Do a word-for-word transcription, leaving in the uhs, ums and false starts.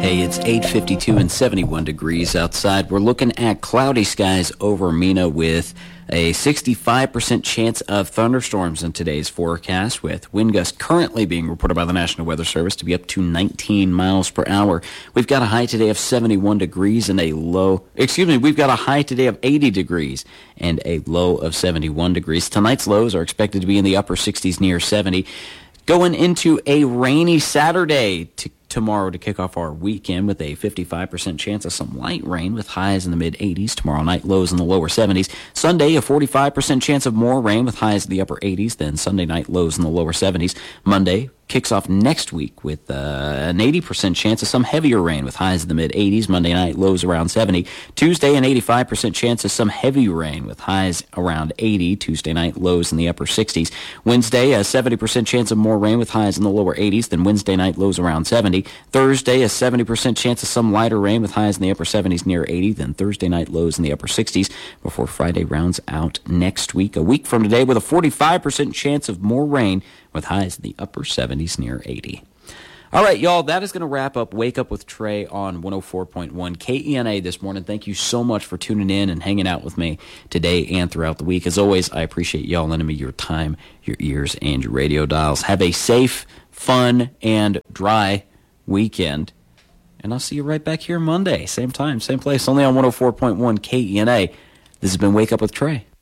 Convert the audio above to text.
Hey, it's eight fifty-two and seventy-one degrees outside. We're looking at cloudy skies over Mena with a sixty-five percent chance of thunderstorms in today's forecast, with wind gusts currently being reported by the National Weather Service to be up to nineteen miles per hour. We've got a high today of seventy-one degrees and a low, excuse me, we've got a high today of eighty degrees and a low of seventy-one degrees. Tonight's lows are expected to be in the upper sixties near seventy. Going into a rainy Saturday to tomorrow to kick off our weekend with a fifty-five percent chance of some light rain with highs in the mid-eighties. Tomorrow night, lows in the lower seventies. Sunday, a forty-five percent chance of more rain with highs in the upper eighties. Then Sunday night, lows in the lower seventies. Monday kicks off next week with uh, an eighty percent chance of some heavier rain with highs in the mid-eighties. Monday night, lows around seventy. Tuesday, an eighty-five percent chance of some heavy rain with highs around eighty. Tuesday night, lows in the upper sixties. Wednesday, a seventy percent chance of more rain with highs in the lower eighties. Then Wednesday night, lows around seventy. Thursday, a seventy percent chance of some lighter rain with highs in the upper seventies near eighty. Then Thursday night, lows in the upper sixties before Friday rounds out next week. A week from today with a forty-five percent chance of more rain with highs in the upper seventies near eighty. All right, y'all, that is going to wrap up Wake Up with Trey on one oh four point one K E N A this morning. Thank you so much for tuning in and hanging out with me today and throughout the week. As always, I appreciate y'all lending me your time, your ears, and your radio dials. Have a safe, fun, and dry weekend. And I'll see you right back here Monday. Same time, same place, only on one oh four point one K E N A. This has been Wake Up with Trey.